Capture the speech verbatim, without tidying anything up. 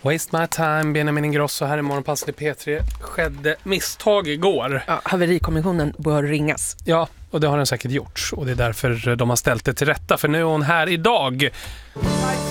Waste my time, Benjamin Ingrosso här i Morgonpasset i P tre. Skedde misstag igår. Ja, haverikommissionen bör ringas. Ja, och det har den säkert gjort. Och det är därför de har ställt det till rätta. För nu är hon här idag.